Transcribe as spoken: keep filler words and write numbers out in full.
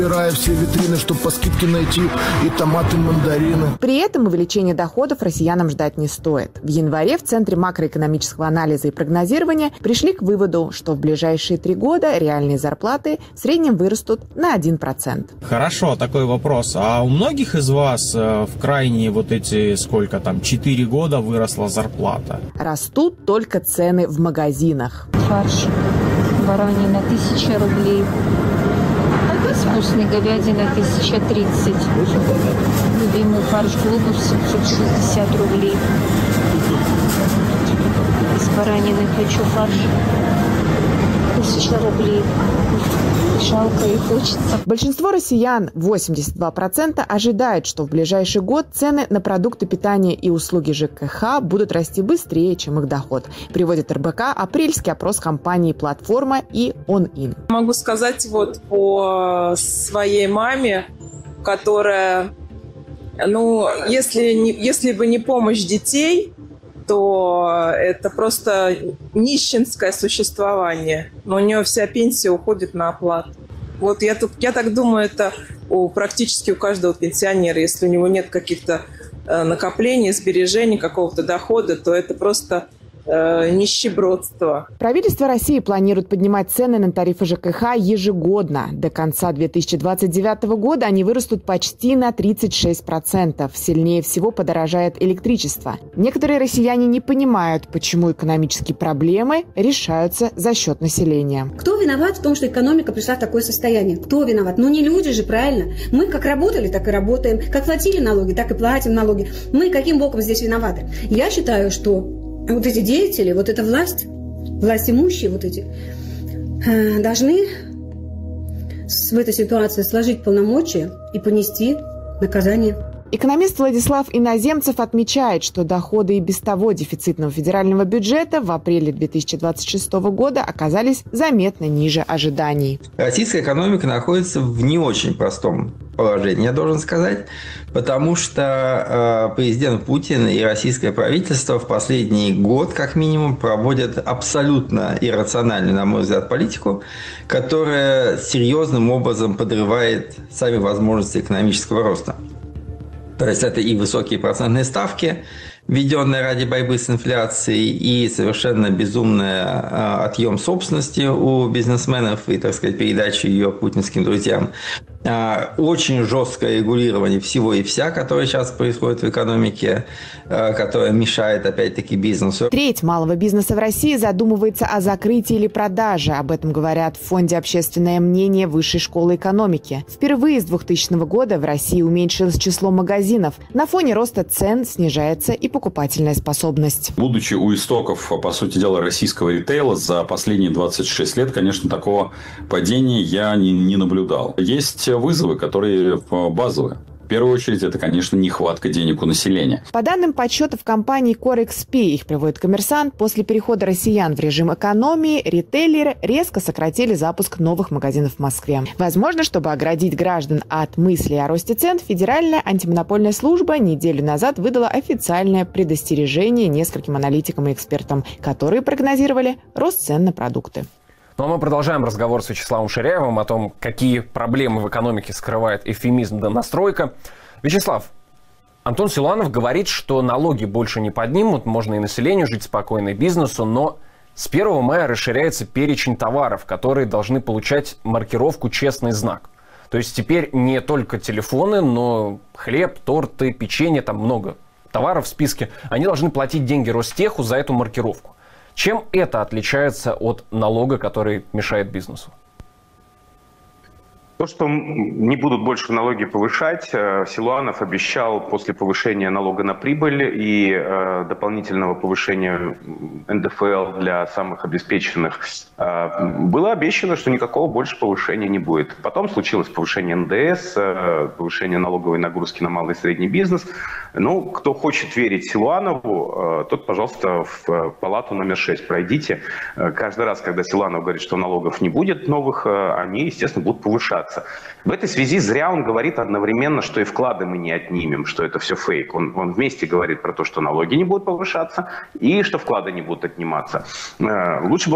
Убирая все витрины, чтобы по скидке найти и томаты, и мандарины. При этом увеличение доходов россиянам ждать не стоит. В январе в Центре макроэкономического анализа и прогнозирования пришли к выводу, что в ближайшие три года реальные зарплаты в среднем вырастут на один процент. Хорошо, такой вопрос. А у многих из вас в крайние вот эти, сколько там, четыре года выросла зарплата? Растут только цены в магазинах. Фарш баранина тысяча рублей. Вкусный говядина тысяча тридцать. Любимый фарш глобус семьсот шестьдесят рублей. Из баранины хочу фарш. Тысяча рублей. Жалко и хочется. Большинство россиян, восемьдесят два процента, ожидают, что в ближайший год цены на продукты питания и услуги ЖКХ будут расти быстрее, чем их доход. Приводит эр бэ ка апрельский опрос компании «Платформа» и «Он-Ин». Могу сказать вот по своей маме, которая, ну, если, не, если бы не помощь детей, то это просто нищенское существование. Но у нее вся пенсия уходит на оплату. Вот я, тут, я так думаю, это у, практически у каждого пенсионера. Если у него нет каких-то э, накоплений, сбережений, какого-то дохода, то это просто э, нищебродство. Правительство России планирует поднимать цены на тарифы ЖКХ ежегодно. До конца две тысячи двадцать девятого года они вырастут почти на тридцать шесть процентов. Сильнее всего подорожает электричество. Некоторые россияне не понимают, почему экономические проблемы решаются за счет населения. Кто виноват в том, что экономика пришла в такое состояние? Кто виноват? Ну не люди же, правильно? Мы как работали, так и работаем. Как платили налоги, так и платим налоги. Мы каким боком здесь виноваты? Я считаю, что вот эти деятели, вот эта власть, власть имущие вот эти, э, должны в этой ситуации сложить полномочия и понести наказание. Экономист Владислав Иноземцев отмечает, что доходы и без того дефицитного федерального бюджета в апреле две тысячи двадцать шестого года оказались заметно ниже ожиданий. Российская экономика находится в не очень простом положении, я должен сказать, потому что э, президент Путин и российское правительство в последний год, как минимум, проводят абсолютно иррациональную, на мой взгляд, политику, которая серьезным образом подрывает сами возможности экономического роста. То есть это и высокие процентные ставки, введенные ради борьбы с инфляцией, и совершенно безумный отъем собственности у бизнесменов и, так сказать, передача ее путинским друзьям. Очень жесткое регулирование всего и вся, которое сейчас происходит в экономике, которое мешает, опять-таки, бизнесу. Треть малого бизнеса в России задумывается о закрытии или продаже. Об этом говорят в Фонде «Общественное мнение» Высшей школы экономики. Впервые с двухтысячного года в России уменьшилось число магазинов. На фоне роста цен снижается и покупательная способность. Будучи у истоков, по сути дела, российского ритейла, за последние двадцать шесть лет, конечно, такого падения я не, не наблюдал. Есть вызовы, которые базовые. В первую очередь, это, конечно, нехватка денег у населения. По данным подсчетов компании Корекспи, их приводит «Коммерсант», после перехода россиян в режим экономии ритейлеры резко сократили запуск новых магазинов в Москве. Возможно, чтобы оградить граждан от мыслей о росте цен, Федеральная антимонопольная служба неделю назад выдала официальное предостережение нескольким аналитикам и экспертам, которые прогнозировали рост цен на продукты. Ну а мы продолжаем разговор с Вячеславом Ширяевым о том, какие проблемы в экономике скрывает эвфемизм «донастройка». Вячеслав, Антон Силуанов говорит, что налоги больше не поднимут, можно и населению жить спокойно, и бизнесу, но с первого мая расширяется перечень товаров, которые должны получать маркировку «честный знак». То есть теперь не только телефоны, но хлеб, торты, печенье, там много товаров в списке, они должны платить деньги Ростеху за эту маркировку. Чем это отличается от налога, который мешает бизнесу? То, что не будут больше налоги повышать, Силуанов обещал после повышения налога на прибыль и э, дополнительного повышения эн дэ эф эл для самых обеспеченных. Э, было обещано, что никакого больше повышения не будет. Потом случилось повышение эн дэ эс, э, повышение налоговой нагрузки на малый и средний бизнес. Ну, кто хочет верить Силуанову, э, тот, пожалуйста, в палату номер шесть пройдите. Э, каждый раз, когда Силуанов говорит, что налогов не будет новых, э, они, естественно, будут повышаться. В этой связи зря он говорит одновременно, что и вклады мы не отнимем, что это все фейк. Он, он вместе говорит про то, что налоги не будут повышаться и что вклады не будут отниматься. Лучше бы